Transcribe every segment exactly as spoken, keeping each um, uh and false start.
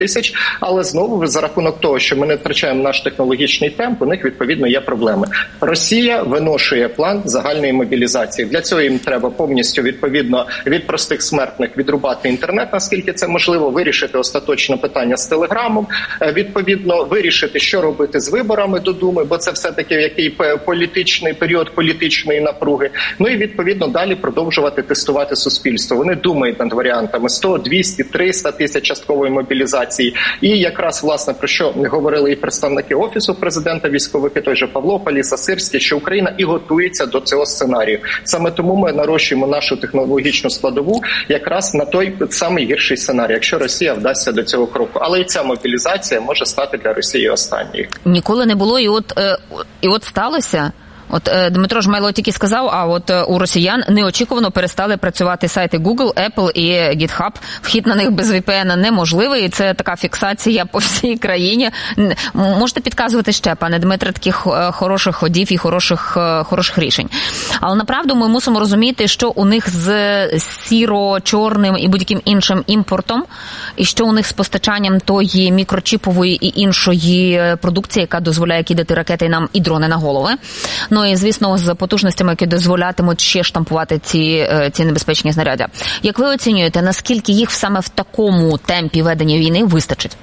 тисяч, але знову за рахунок того, що ми не втрачаємо наш технологічний темп, у них відповідно є проблеми. Росія виношує план загальної мобілізації. Для цього їм треба повністю відповідно від простих смертних відрубати інтернет, наскільки це можливо, вирішити остаточно питання з Телеграмом, відповідно вирішити, що робити з виборами до Думи, бо це все-таки який політичний період політичної напруги. Ну і відповідно далі продовжувати тестувати суспільство. Вони думають над варіантами сто, двісті, триста тисяч часткової мобілізації. І якраз, власне, про що говорили і представники Офісу президента, військовики, той же Павло Паліса, Сирський, що Україна і готується до цього сценарію. Саме тому ми нарощуємо нашу технологічну складову якраз на той самий гірший сценарій, якщо Росія вдасться до цього кроку. Але і ця мобілізація може стати для Росії останньою. Ніколи не було, і от, і от сталося. От Дмитро Жмайло тільки сказав, а от у росіян неочікувано перестали працювати сайти Google, Apple і GitHub. Вхід на них без ві пі ен неможливий, і це така фіксація по всій країні. Можете підказувати ще, пане Дмитре, таких хороших ходів і хороших, хороших рішень. Але направду ми мусимо розуміти, що у них з сіро-чорним і будь-яким іншим імпортом, і що у них з постачанням тої мікрочіпової і іншої продукції, яка дозволяє кидати ракети нам і дрони на голови. Ну і, звісно, з потужностями, які дозволятимуть ще штампувати ці, ці небезпечні знаряддя. Як ви оцінюєте, наскільки їх саме в такому темпі ведення війни вистачить?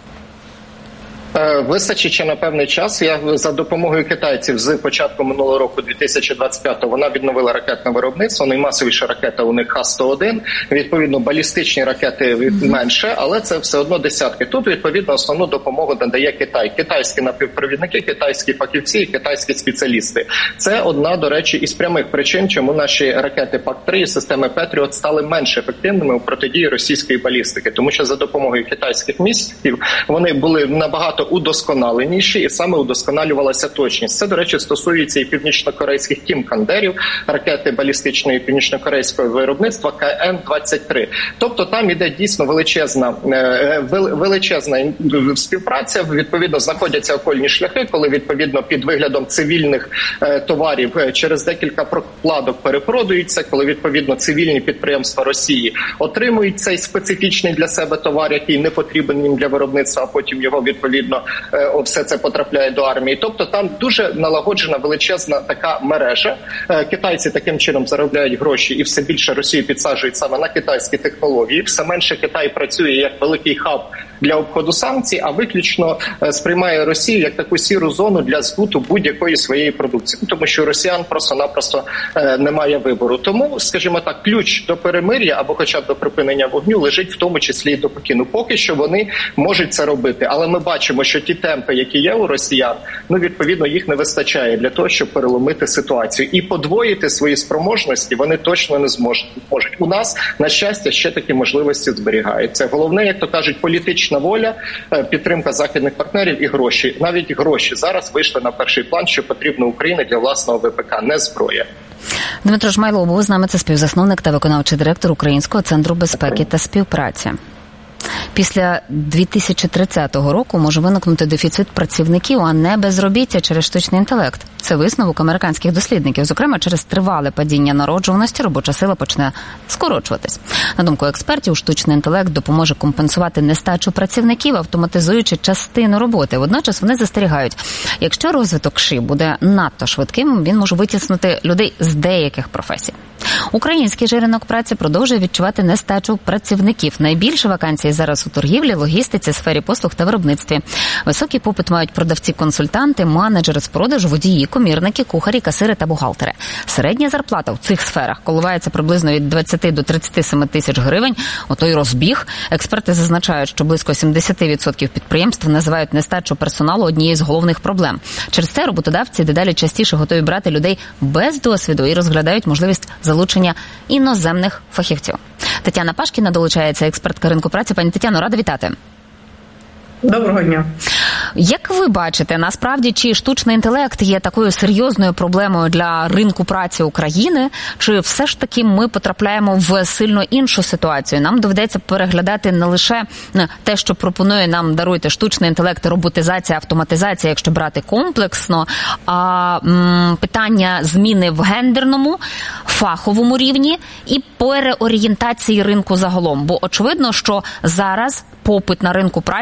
Вистачить ще на певний час. Я за допомогою китайців з початку минулого року, дві тисячі двадцять п'ятого, вона відновила ракетне виробництво. Наймасовіша ракета у них Х сто один. Відповідно, балістичні ракети менше, але це все одно десятки. Тут, відповідно, основну допомогу надає Китай. Китайські напівпровідники, китайські фахівці і китайські спеціалісти. Це одна, до речі, із прямих причин, чому наші ракети пак три і системи Петріот стали менш ефективними у протидії російської балістики. Тому що за допомогою китайських містів вони були набагато удосконаленіші, і саме удосконалювалася точність. Це, до речі, стосується і північно-корейських Кім-Кандерів, ракети балістичної північно-корейського виробництва Ка Ен двадцять три. Тобто там іде дійсно величезна, величезна співпраця, відповідно знаходяться окольні шляхи, коли відповідно під виглядом цивільних товарів через декілька прокладок перепродуються, коли відповідно цивільні підприємства Росії отримують цей специфічний для себе товар, який не потрібен їм для виробництва, а потім його відповідно все це потрапляє до армії. Тобто там дуже налагоджена величезна така мережа. Китайці таким чином заробляють гроші і все більше Росію підсаджують саме на китайські технології. Все менше Китай працює як великий хаб для обходу санкцій, а виключно сприймає Росію як таку сіру зону для збуту будь-якої своєї продукції. Тому що росіян просто-напросто немає вибору. Тому, скажімо так, ключ до перемир'я або хоча б до припинення вогню лежить в тому числі і до Пекіну. Поки що вони можуть це робити. Але ми бачимо, що ті темпи, які є у росіян, ну, відповідно, їх не вистачає для того, щоб переломити ситуацію. І подвоїти свої спроможності вони точно не зможуть. У нас, на щастя, ще такі можливості зберігаються. Головне, як то кажуть, політична воля, підтримка західних партнерів і гроші. Навіть гроші зараз вийшли на перший план, що потрібно Україні для власного ве пе ка, не зброя. Дмитро Жмайло, ви з нами, це співзасновник та виконавчий директор Українського центру безпеки та співпраці. Після дві тисячі тридцятого року може виникнути дефіцит працівників, а не безробіття через штучний інтелект. Це висновок американських дослідників. Зокрема, через тривале падіння народжуваності робоча сила почне скорочуватись. На думку експертів, штучний інтелект допоможе компенсувати нестачу працівників, автоматизуючи частину роботи. Водночас вони застерігають, якщо розвиток ШИ буде надто швидким, він може витіснити людей з деяких професій. Український же ринок праці продовжує відчувати нестачу працівників. Найбільше вакансій зараз у торгівлі, логістиці, сфері послуг та виробництві. Високий попит мають продавці-консультанти, менеджери з продажу, водії, комірники, кухарі, касири та бухгалтери. Середня зарплата в цих сферах коливається приблизно від двадцяти до тридцяти семи тисяч гривень. Отой розбіг. Експерти зазначають, що близько сімдесят відсотків підприємств називають нестачу персоналу однією з головних проблем. Через це роботодавці дедалі частіше готові брати людей без досвіду і розглядають можливість залучення іноземних фахівців. Тетяна Пашкіна долучається, експертка ринку праці. Пані Тетяно, рада вітати. Доброго дня. Як ви бачите, насправді, чи штучний інтелект є такою серйозною проблемою для ринку праці України, чи все ж таки ми потрапляємо в сильно іншу ситуацію? Нам доведеться переглядати не лише те, що пропонує нам, даруйте, штучний інтелект, роботизація, автоматизація, якщо брати комплексно, а м, питання зміни в гендерному, фаховому рівні і переорієнтації ринку загалом. Бо очевидно, що зараз попит на ринку праці